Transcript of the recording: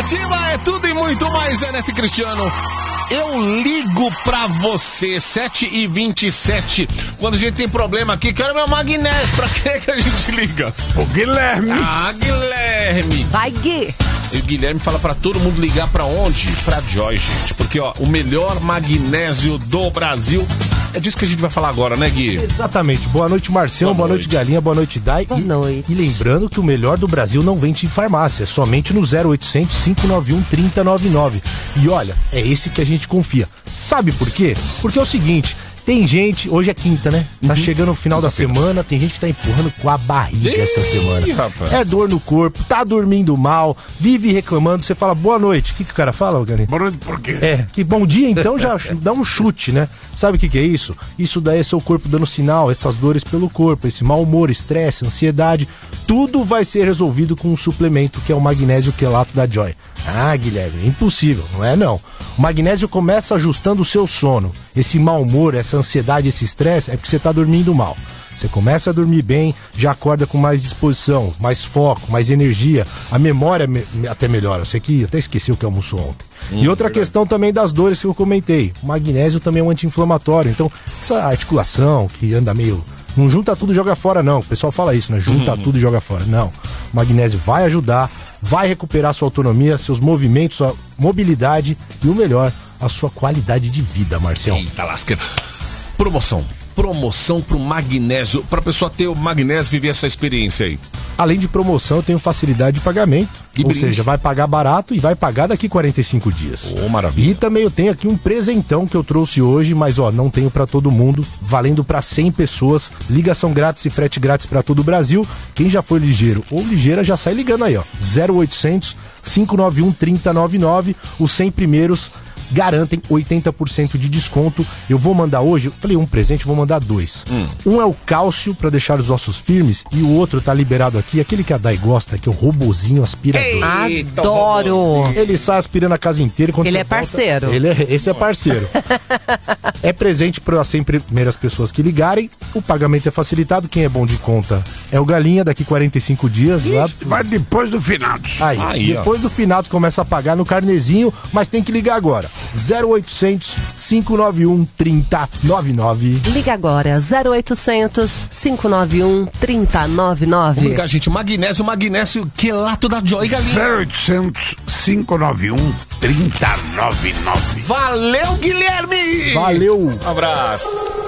Ativa é tudo e muito mais, é Neto e Cristiano. Eu ligo pra você, 7h27. Quando a gente tem problema aqui, quero meu magnésio. Pra que a gente liga? O Guilherme. Ah, Guilherme. Vai, Gui. E o Guilherme fala pra todo mundo ligar pra onde? Pra Joy, gente. Porque, ó, o melhor magnésio do Brasil. É disso que a gente vai falar agora, né, Gui? Exatamente. Boa noite, Marcião. Boa noite, Galinha. Boa noite, Dai. Boa noite. E lembrando que o melhor do Brasil não vende em farmácia, somente no 0800 591 3099. E olha, é esse que a gente confia. Sabe por quê? Porque é o seguinte... Tem gente, hoje é quinta, né? Tá chegando o final da semana, tem gente que tá empurrando com a barriga essa semana. Rapaz. É dor no corpo, tá dormindo mal, vive reclamando, você fala boa noite. O que o cara fala, Galinha? Boa noite por quê? Que bom dia, então já dá um chute, né? Sabe o que é isso? Isso daí é seu corpo dando sinal, essas dores pelo corpo, esse mau humor, estresse, ansiedade, tudo vai ser resolvido com um suplemento que é o magnésio quelato da Joy. Ah, Guilherme, é impossível, não é não. O magnésio começa ajustando o seu sono. Esse mau humor, essa ansiedade, esse estresse é porque você tá dormindo mal. Você começa a dormir bem, já acorda com mais disposição, mais foco, mais energia. A memória até melhora. Você que até esqueceu que almoçou ontem. E outra questão também das dores que eu comentei. O magnésio também é um anti-inflamatório. Então, essa articulação que anda meio... Não junta tudo e joga fora, não. O pessoal fala isso, né? Junta tudo e joga fora. Não. O magnésio vai ajudar, vai recuperar sua autonomia, seus movimentos, sua mobilidade e o melhor, a sua qualidade de vida, Marcião. Eita lasqueira. Promoção pro magnésio, pra pessoa ter o magnésio e viver essa experiência aí. Além de promoção, eu tenho facilidade de pagamento. Que ou brinde. seja, vai pagar barato e vai pagar daqui 45 dias. Ô, maravilha. E também eu tenho aqui um presentão que eu trouxe hoje, mas ó, não tenho pra todo mundo, valendo pra 100 pessoas, ligação grátis e frete grátis pra todo o Brasil. Quem já foi ligeiro ou ligeira já sai ligando aí, ó. 0800 591 3099, os 100 primeiros garantem 80% de desconto. Eu vou mandar hoje, eu falei um presente, vou mandar dois. Um é o cálcio pra deixar os ossos firmes e o outro tá liberado aqui, aquele que a Dai gosta, que é o robozinho aspirador. Eita, Adoro. Ele sai aspirando a casa inteira. Quando Ele você é parceiro. Esse é parceiro. É presente para as 100 primeiras pessoas que ligarem. O pagamento é facilitado. Quem é bom de conta é o Galinha, daqui 45 dias. Mas depois do finados. Aí, depois do finados começa a pagar no carnezinho, mas tem que ligar agora. 0800 591 3099. Liga agora, 0800 591 3099. Vamos ligar, gente. Magnésio quelato da Joy, Galinha. 0800 591 3099. Valeu, Guilherme! Valeu! Um abraço.